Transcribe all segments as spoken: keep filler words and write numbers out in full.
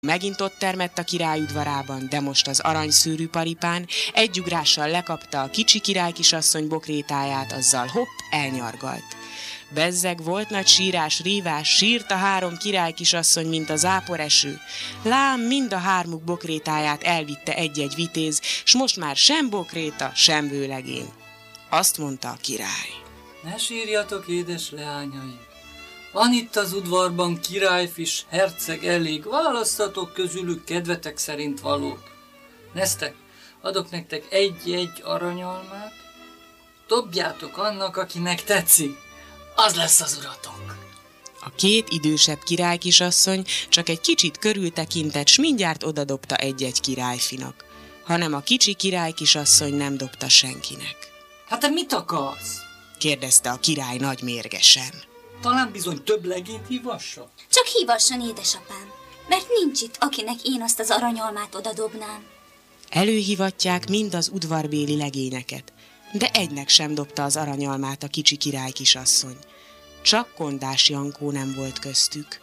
Megint ott termett a király udvarában, de most az aranyszőrű paripán egy ugrással lekapta a kicsi király kisasszony bokrétáját, azzal hopp, elnyargalt. Bezzeg volt nagy sírás, rívás, sírt a három király kisasszony, mint a záporeső. Lám, mind a hármuk bokrétáját elvitte egy-egy vitéz, s most már sem bokréta, sem vőlegény. Azt mondta a király: Ne sírjatok, édes leányaim! Van itt az udvarban királyfis, herceg elég, választatok közülük kedvetek szerint valót. Neztek, adok nektek egy-egy aranyalmát, dobjátok annak, akinek tetszik, az lesz az uratok. A két idősebb királykisasszony csak egy kicsit körültekintett, s mindjárt odadobta egy-egy királyfinak, hanem a kicsi királykisasszony nem dobta senkinek. Hát te mit akarsz? Kérdezte a király nagy mérgesen. Talán bizony több legényt hívassak? Csak hívasson, édesapám, mert nincs itt, akinek én azt az aranyalmát odadobnám. Előhivatják mind az udvarbéli legényeket, de egynek sem dobta az aranyalmát a kicsi királykisasszony. Csak Kondás Jankó nem volt köztük.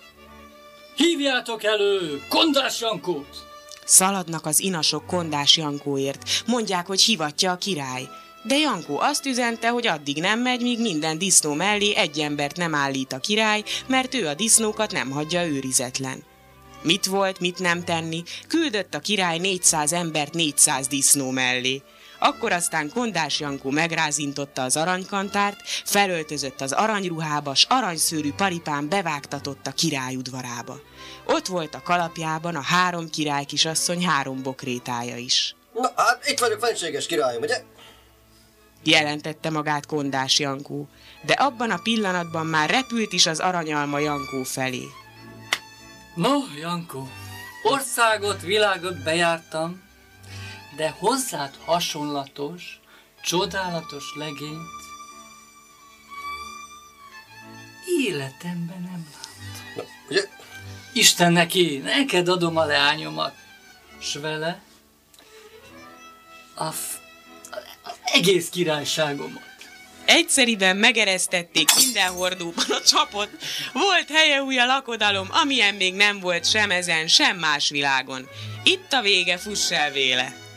Hívjátok elő Kondás Jankót! Szaladnak az inasok Kondás Jankóért, mondják, hogy hivatja a király. De Jankó azt üzente, hogy addig nem megy, míg minden disznó mellé egy embert nem állít a király, mert ő a disznókat nem hagyja őrizetlen. Mit volt, mit nem tenni, küldött a király négyszáz embert négyszáz disznó mellé. Akkor aztán Kondás Jankó megrázintotta az aranykantárt, felöltözött az aranyruhába, s aranyszőrű paripán bevágtatott a király udvarába. Ott volt a kalapjában a három királykisasszony három bokrétája is. Na, hát itt vagyok, fenséges királyom, ugye? Jelentette magát Kondás Jankó, de abban a pillanatban már repült is az aranyalma Jankó felé. No, Jankó, országot, világot bejártam, de hozzád hasonlatos, csodálatos legényt életemben nem láttam. Na, ugye? Isten neki, neked adom a leányomat, s vele a f- egész királyságomat. Egyszeriben megeresztették minden hordóban a csapot. Volt helye új a lakodalom, amilyen még nem volt sem ezen, sem más világon. Itt a vége, fuss el véle!